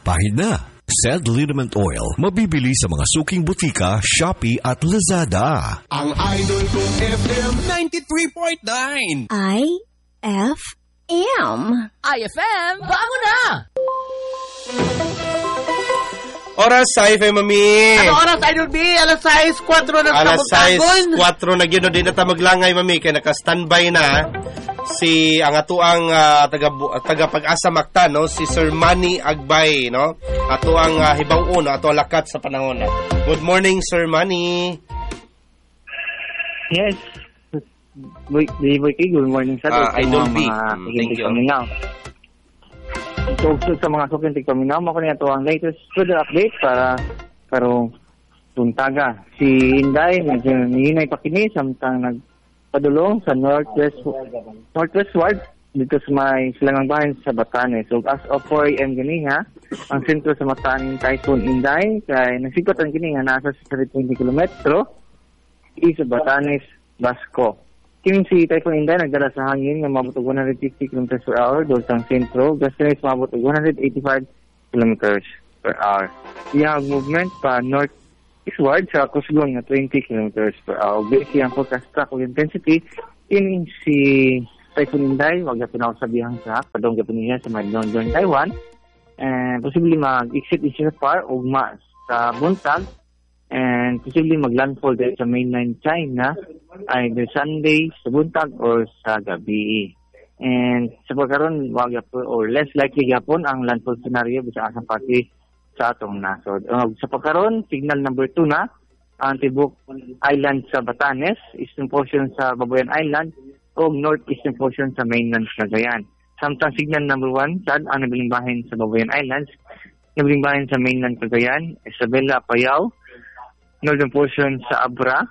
Pahid na. Sed Liniment Oil, mabibili sa mga suking butika, Shopee at Lazada. Ang idol kong FM 93.9. IFM. IFM, bago na! Oras sa IFM, mami. Ano oras, Idol B? Alas 6:04 na Alas tabog-tagon. 6:04 na gino din na maglangay, mami. Kaya naka-standby na si ang atuang taga-pag-asa Mactan, no? Si Sir Manny Agbay, no? Atuang hibaw-on, ato lakat sa panahon. Good morning, Sir Manny. Yes. Boy, good morning sa Idol B. Thank you. So sa mga sukintig kami na, mako niya ito ang latest weather update para karong tuntaga. Si Inday, medyo hinay pa kini, samtang nagpadulong sa northwestward dito sa may silangang bahin sa Batanes. So as of 4 a.m. gani ha, ang sentro sa mataang Typhoon Inday, kaya nagsikot ang gini nga nasa 20 km sa Batanes, Basco. Kining si Typhoon Inday nagdala sa hangin nga mabot og 150 km per hour doon sa sentro, gasto mabot og 185 km per hour. Iyang movement pa north-eastward sa kusgon nga 20 km per hour. Base ang forecast track of intensity, kining si Typhoon Inday, wag gyapon ako sabihang sa padong gyapon niya sa Northern Taiwan, and possibly mag-exit siya far ugma sa buntag, and possibly maglandfall din sa mainland China either Sunday sa buntag or sa gabi. And sa pagkaroon, wag or less likely yapon ang landfall scenario bisa asang pati sa atong nasod. Sa pagkaroon, signal number 2 na ang tibok island sa Batanes, eastern portion sa Babuyan Island o northeastern portion sa mainland Cagayan. Samtang signal number 1 sa ang nabiling bahin sa Babuyan Islands, nabiling bahin sa mainland Cagayan, Isabela, Apayao, northern portion sa Abra,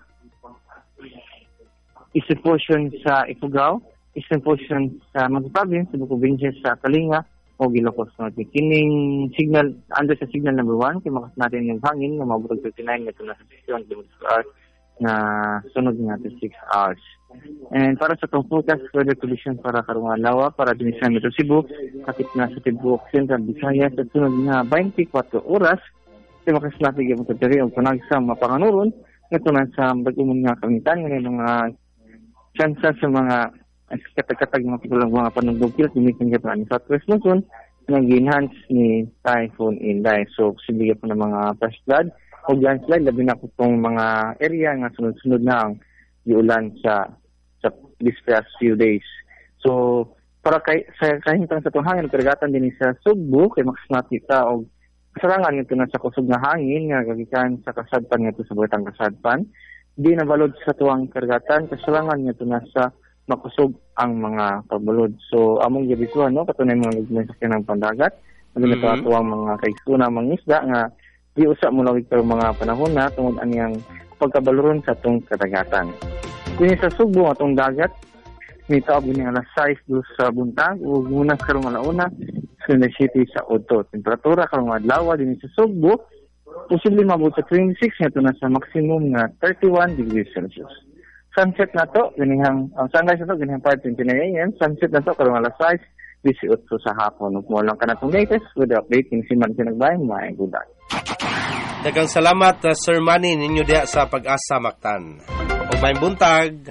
eastern portion sa Ifugao, eastern portion sa Magdalena Province, sa probinsya sa Kalinga o Ilocos Norte. Kining signal, under sa signal number 1, kaya makas natin yung hangin na mabutog 39 na ito na sa 61 km per hour na sunod nga 6 hours. And para sa itong forecast weather condition para karong adlaw para din sa Metro Cebu, kapit na sa Tibok Central Visayas sa sunod nga 24 oras, kaya makas natin yung matadari o kunag sa mapanganuron ito na sa bagumon nga kamitan ng mga chances sa mga katag-katag mga pikulang mga panundugkil tumitin ka pa ni Southwest Monsoon nag-enhance ni Typhoon Inday. So, sibiga po ng mga flash flood o landslide, labi na po itong mga area nga sunod-sunod na ang diulan sa this past few days. So, para sa kahintang sa itong hangin, karagatan din sa Sugbo, kay makasnatita o kasarangan ito na sa kusog na hangin nga kagikan sa kasadpan nga ito sa Bugatang Kasadpan. Di nabalod sa tuwang karagatan, kasalangan nga ito na sa makusog ang mga pagbalod. So, among gabisuan, no? Katunay mga nagmensakin ng pandagat. Naging ito tuwang mga kaisuna, mga isda nga di usa mo lawig pero mga panahon na tungod aniyang pagkabaluron sa itong karagatan. Kini sa Sugbo, atong dagat, may taob ni alas 6 sa buntag, o muna karong alauna, sa City sa Oto. Temperatura karong adlaw din sa Sugbo, posible mabot sa 26 nga na sa maximum nga 31 degrees Celsius. Sunset na to, sunrise na to, ganihang 5:29 a.m. Sunset na to, karong alas 6, 18 sa hapon. Kung walang ka na itong latest, with the update, kinisiman sinagbayan, mga gudan. Dagang salamat, Sir Manny, ninyo diya sa Pag-asa Mactan. O may buntag.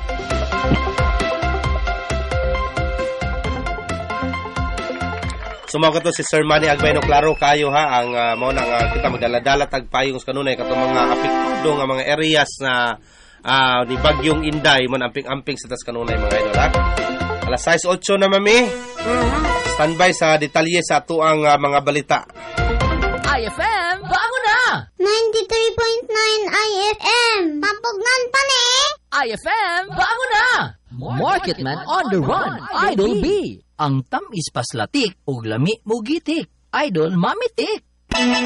Sumagot to si Sir Manny Agbay, no, klaro kayo ha, ang mao nang kita magdala-dala tagpayong sa kanunay katong mga apektado nga mga areas na ni Bagyong Inday man amping-amping sa tas kanunay mga idol ha. Alas 6:08 na mami. Standby sa detalye sa ato ang mga balita. IFM, bago na! 93.9 IFM. Pampugnan pa ni. IFM, bago na! Marketman on the run, Idol B. Ang tamis paslatik ug lami mo gitik, Idol mamitik.